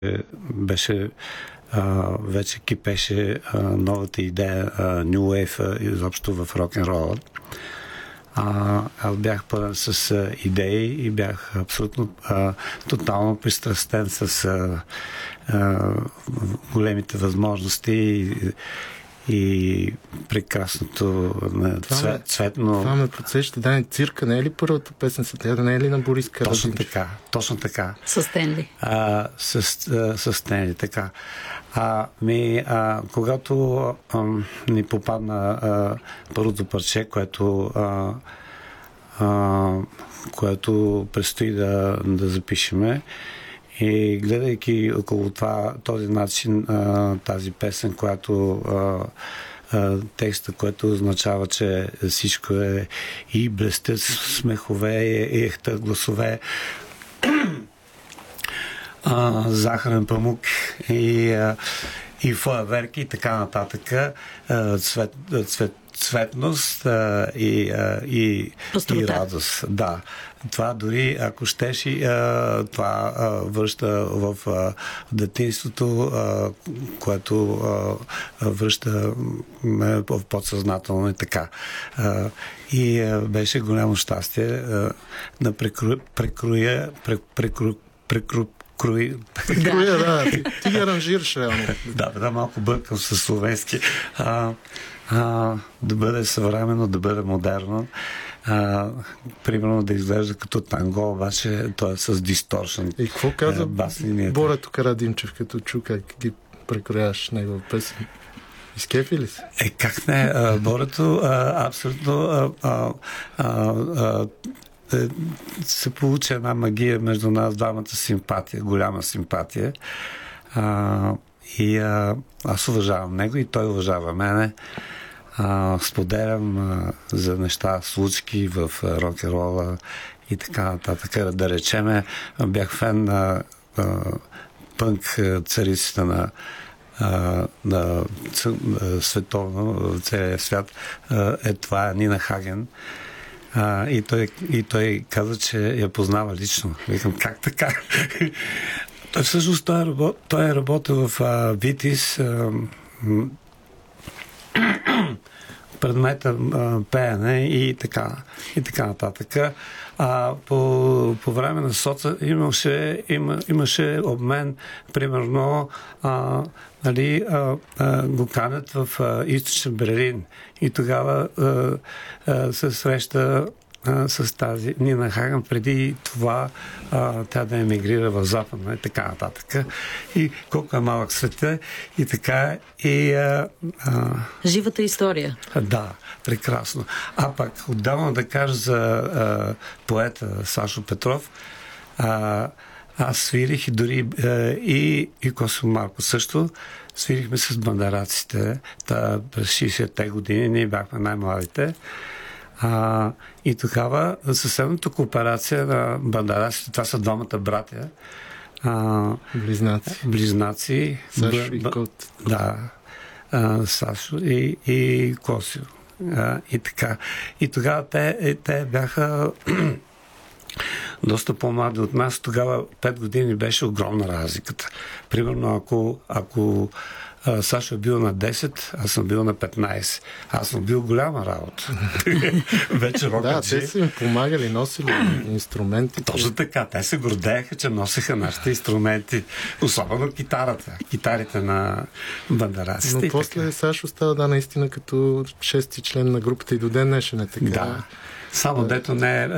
беше вече кипеше новата идея New Wave изобщо в рок-н-рола. Аз бях пълен с идеи и бях абсолютно тотално пристрастен с големите възможности и прекрасното цветно. Това ме подсеща. Да, Цирка не е ли първата песен? Тя не е ли на Борис Караджинчев? Точно така. С Стенли. С Стенли, така. Когато ни попадна първото парче, което предстои да запишеме, и гледайки около този начин, тази песен, която текста, който означава, че всичко е и блестят смехове, и ехтат гласове, захарен памук и фойерверки и така нататък, цветност и радост. Да. Това дори, ако щеш, това връща в детинството, което връща в подсъзнателно и така. И беше голямо щастие да прекроя, ти ги аранжираш реално. Да, малко бъркам със словенски. Да бъде съвременно, да бъде модерно. Примерно да изглежда като танго, обаче той е с дисторшън. И какво каза Борето Карадимчев, като чу как ги прекрояваш негова песен? Изкефи ли се? Как не? Борето абсолютно се получи една магия между нас двамата, симпатия, голяма симпатия. И аз уважавам него и той уважава мене. Споделям за неща, случки в рок-н-рола и така нататък. Да речеме, бях фен на пънк царицата на световно, в целия свят. Това е Нина Хаген. И той каза, че я познава лично. Викам, как така? Той всъщност той е работил в Витис, предмета пеене и така нататък. По време на соца имаше обмен, примерно го канят в източен Берлин и тогава се среща с тази Нина Хаген, преди това тя да емигрира в Западна и така нататък. И колко е малък света и така живата история. Да, прекрасно. Пак отдавна да кажа за поета Сашо Петров, аз свирих и дори и Косо Марко също свирихме с бандараците през 60-те години, ние бяхме най-младите. И тогава съседната кооперация на бандараците, това са двамата братя, близнаци Сашо и Кот. Да, Сашо и Косио. И така. И тогава те бяха доста по-млади от нас. Тогава 5 години беше огромна разликата. Примерно, ако Сашо е бил на 10, аз съм бил на 15. Аз съм бил голяма работа. Вече рокаджи. Да, те са им помагали, носили инструменти. Точно така. Те се гордееха, че носиха нашите инструменти. Особено китарите на бандараците. Но после Сашо става наистина като 6-ти член на групата и до ден днешен е така. Да. Само дето не е